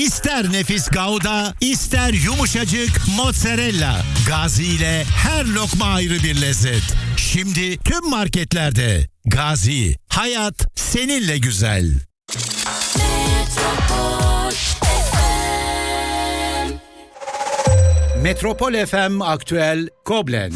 İster nefis Gouda, ister yumuşacık mozzarella. Gazi ile her lokma ayrı bir lezzet. Şimdi tüm marketlerde. Gazi, hayat seninle güzel. Metropol FM Aktüel Koblenz.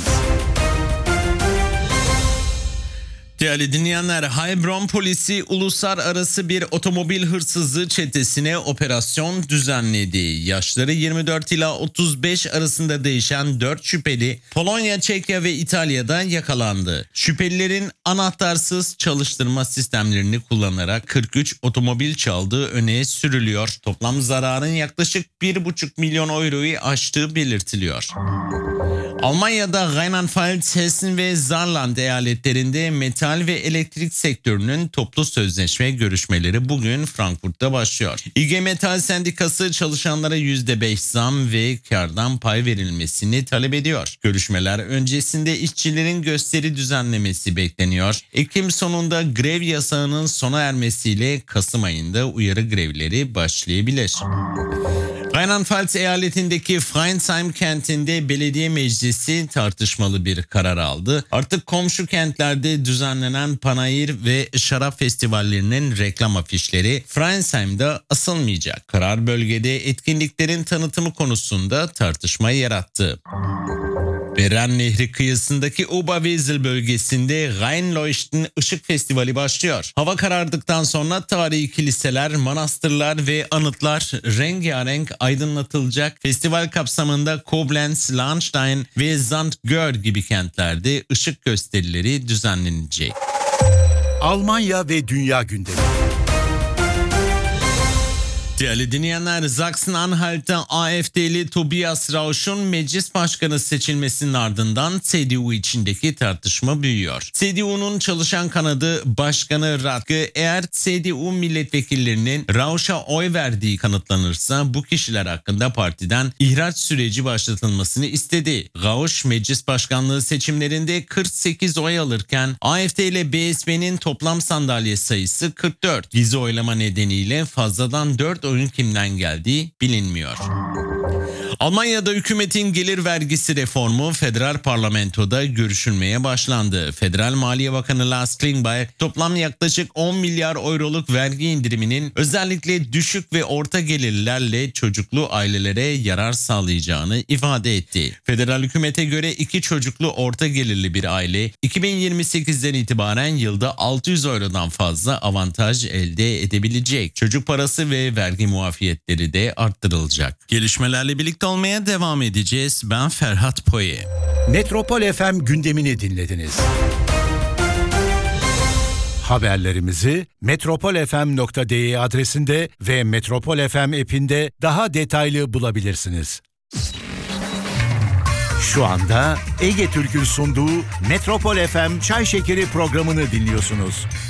Değerli dinleyenler, Heilbronn polisi uluslararası bir otomobil hırsızlığı çetesine operasyon düzenledi. Yaşları 24 ila 35 arasında değişen 4 şüpheli Polonya, Çekya ve İtalya'da yakalandı. Şüphelilerin anahtarsız çalıştırma sistemlerini kullanarak 43 otomobil çaldığı öne sürülüyor. Toplam zararın yaklaşık 1,5 milyon euroyu aştığı belirtiliyor. Almanya'da Rheinland-Pfalz, Hessen ve Saarland eyaletlerinde metal ve elektrik sektörünün toplu sözleşme görüşmeleri bugün Frankfurt'ta başlıyor. İG Metal Sendikası çalışanlara %5 zam ve kardan pay verilmesini talep ediyor. Görüşmeler öncesinde işçilerin gösteri düzenlemesi bekleniyor. Ekim sonunda grev yasağının sona ermesiyle Kasım ayında uyarı grevleri başlayabilir. Rheinland-Pfalz eyaletindeki Freinsheim kentinde belediye meclisi tartışmalı bir karar aldı. Artık komşu kentlerde düzenlenen panayır ve şarap festivallerinin reklam afişleri Freinsheim'da asılmayacak. Karar bölgede etkinliklerin tanıtımı konusunda tartışma yarattı. Beren Nehri kıyısındaki Oberwesel bölgesinde Rheinleuchten Işık Festivali başlıyor. Hava karardıktan sonra tarihi kiliseler, manastırlar ve anıtlar rengarenk aydınlatılacak. Festival kapsamında Koblenz, Lahnstein ve Zandgör gibi kentlerde ışık gösterileri düzenlenecek. Almanya ve dünya gündemi. Değerli dinleyenler, Sachsen-Anhalt'ta AfD'li Tobias Rausch'un meclis başkanı seçilmesinin ardından CDU içindeki tartışma büyüyor. CDU'nun çalışan kanadı Başkanı Radke, eğer CDU milletvekillerinin Rausch'a oy verdiği kanıtlanırsa bu kişiler hakkında partiden ihraç süreci başlatılmasını istedi. Rausch meclis başkanlığı seçimlerinde 48 oy alırken AfD ile BSP'nin toplam sandalye sayısı 44. Gizli oylama nedeniyle fazladan 4 oyun kimden geldiği bilinmiyor. Almanya'da hükümetin gelir vergisi reformu federal parlamentoda görüşülmeye başlandı. Federal Maliye Bakanı Lars Klingbeil toplam yaklaşık 10 milyar euroluk vergi indiriminin özellikle düşük ve orta gelirlerle çocuklu ailelere yarar sağlayacağını ifade etti. Federal hükümete göre 2 çocuklu orta gelirli bir aile 2028'den itibaren yılda 600 eurodan fazla avantaj elde edebilecek. Çocuk parası ve vergi muafiyetleri de arttırılacak. Gelişmelerle birlikte olmaya devam edeceğiz. Ben Ferhat Poye. Metropol FM gündemini dinlediniz. Haberlerimizi metropolfm.de adresinde ve Metropol FM app'inde daha detaylı bulabilirsiniz. Şu anda Ege Türk'ün sunduğu Metropol FM Çay Şekeri programını dinliyorsunuz.